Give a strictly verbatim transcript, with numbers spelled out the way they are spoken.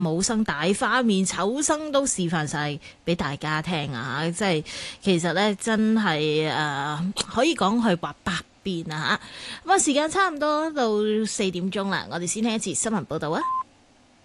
武生大花面，丑生都示範晒俾大家聽啊！即係其實咧，真係誒、呃、可以講佢話百變啊！嚇咁啊，時間差唔多到四點鐘啦，我哋先聽一次新聞報導啊！